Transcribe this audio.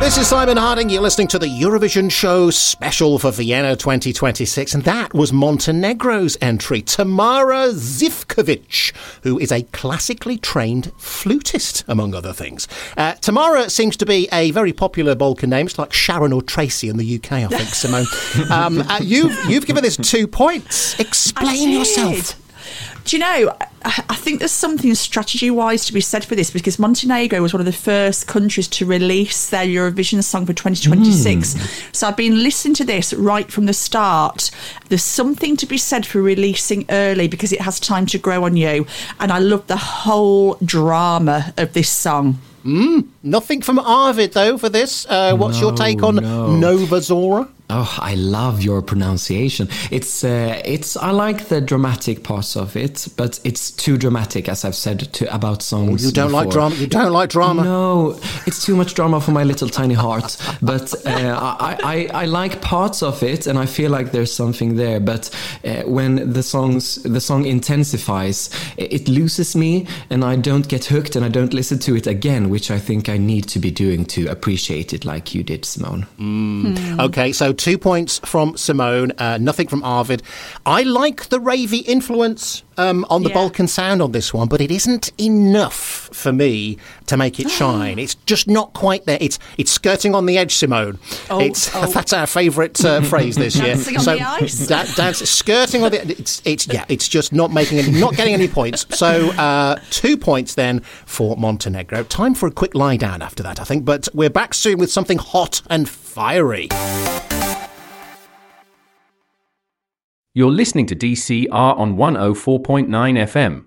This is Simon Harding. You're listening to the Eurovision Show special for Vienna 2026, and that was Montenegro's entry, Tamara Zivkovic, who is a classically trained flutist, among other things. Tamara seems to be a very popular Balkan name. It's like Sharon or Tracy in the UK, I think, Simone. You've given this 2 points. Explain yourself. Do you know, I think there's something strategy-wise to be said for this, because Montenegro was one of the first countries to release their Eurovision song for 2026. So I've been listening to this right from the start. There's something to be said for releasing early because it has time to grow on you. And I love the whole drama of this song. Nothing from Arvid, though, for this. What's your take on Nova Zora? Oh, I love your pronunciation. It's I like the dramatic parts of it, but it's too dramatic, as I've said about songs. You don't like drama. You don't like drama. No, it's too much drama for my little tiny heart. But I like parts of it, and I feel like there's something there. But when the song intensifies, it loses me, and I don't get hooked, and I don't listen to it again, which I think I need to be doing to appreciate it, like you did, Simone. Okay, so 2 points from Simone, nothing from Arvid. I like the ravey influence on the Balkan sound on this one, but it isn't enough for me to make it shine. It's just not quite there. It's skirting on the edge, Simone. That's our favourite phrase this year. Dancing on the ice. Skirting on the. It's just not getting any points. So 2 points then for Montenegro. Time for a quick lie down after that, I think. But we're back soon with something hot and fiery. You're listening to DCR on 104.9 FM.